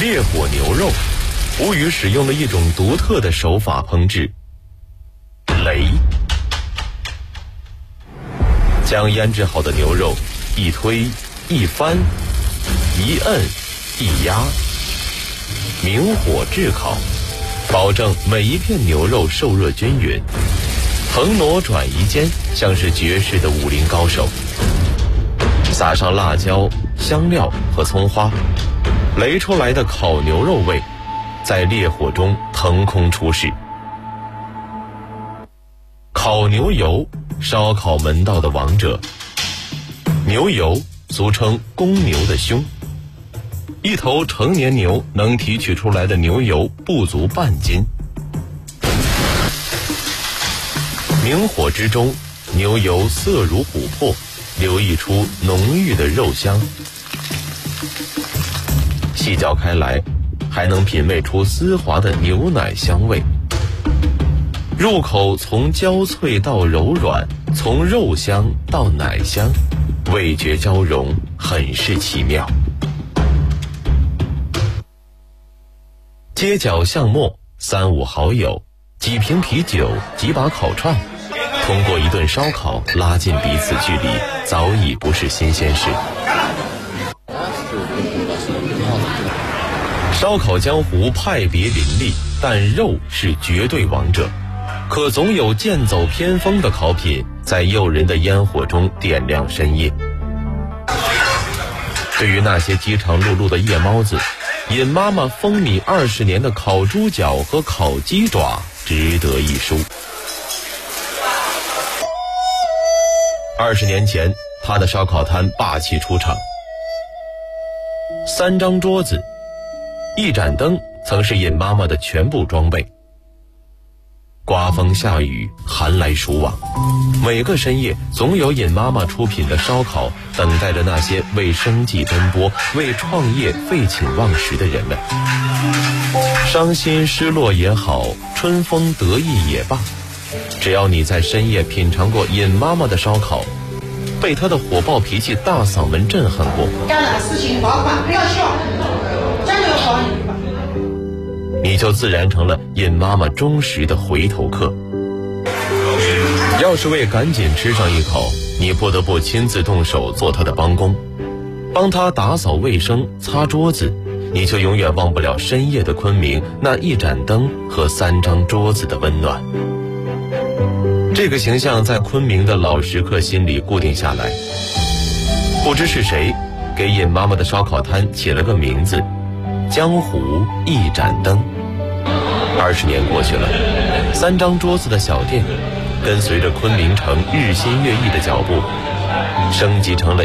烈火牛肉，吴语使用了一种独特的手法烹制——雷。将腌制好的牛肉一推一翻一摁一压，明火炙烤，保证每一片牛肉受热均匀，横挪转移间像是绝世的武林高手。撒上辣椒、香料和葱花，擂出来的烤牛肉味在烈火中腾空出世。烤牛油，烧烤门道的王者。牛油俗称公牛的胸，一头成年牛能提取出来的牛油不足半斤。明火之中，牛油色如琥珀，流溢出浓郁的肉香。细嚼开来，还能品味出丝滑的牛奶香味。入口从焦脆到柔软，从肉香到奶香，味觉交融，很是奇妙。街角巷陌，3、5好友，几瓶啤酒，几把烤串，通过一顿烧烤拉近彼此距离，早已不是新鲜事。烧烤江湖派别林立，但肉是绝对王者。可总有剑走偏锋的烤品在诱人的烟火中点亮深夜。对于那些饥肠辘辘的夜猫子，尹妈妈风靡20年的烤猪脚和烤鸡爪值得一书。20年前，她的烧烤摊霸气出场，3张桌子，1盏灯曾是尹妈妈的全部装备。刮风下雨，寒来暑往，每个深夜总有尹妈妈出品的烧烤等待着那些为生计奔波、为创业废寝忘食的人们。伤心失落也好，春风得意也罢，只要你在深夜品尝过尹妈妈的烧烤，被她的火爆脾气大嗓门震撼过， 干了事情罚款，不要笑，真的要罚你。 你就自然成了尹妈妈忠实的回头客。要是为赶紧吃上一口，你不得不亲自动手做她的帮工，帮她打扫卫生、擦桌子，你就永远忘不了深夜的昆明那1盏灯和3张桌子的温暖。这个形象在昆明的老食客心里固定下来。不知是谁给尹妈妈的烧烤摊起了个名字，江湖1盏灯。20年过去了，3张桌子的小店跟随着昆明城日新月异的脚步，升级成了